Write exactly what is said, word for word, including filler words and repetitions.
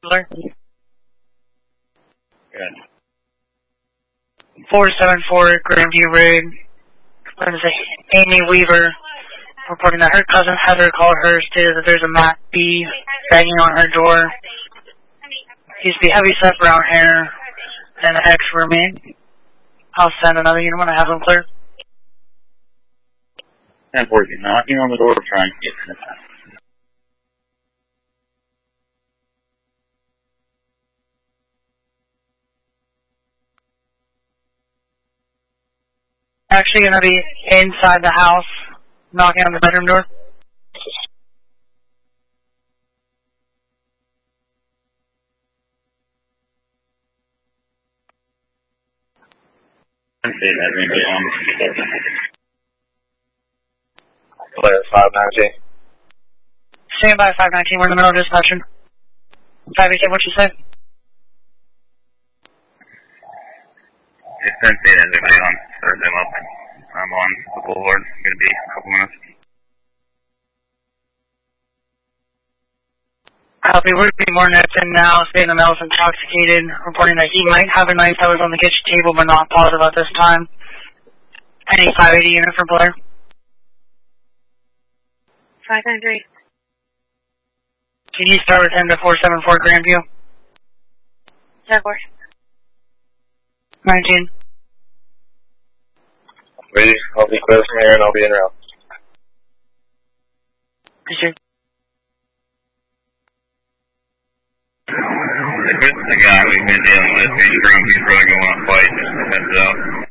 Good. four seven four Grandview Road. What is it? Amy Weaver reporting that her cousin Heather called her, stated that there's a Mac B banging on her door. He used to be heavy set brown hair and an ex-roommate. I'll send another unit when I have them clear. ten four, knocking on the door trying to get in the house. Actually going to be inside the house, knocking on the bedroom door. Player five nineteen. Stand by five nineteen, we're in the middle of dispatching. five eighteen, what you say? It's been saying everybody on Thursday up. I'm on the boulevard. It's going to be a couple minutes. Copy, we're going to be more in now, stating that Mel is intoxicated, reporting that he might have a knife that was on the kitchen table but not positive at this time. Any five eighty unit for Blair? five nine three. Can you start with him to four seven four Grandview? Jaguar. nineteen. Ready? I'll be clear from here and I'll be in route. Appreciate it. If it's the guy we've been dealing with, he's drunk, he's probably going to want to fight. Heads up.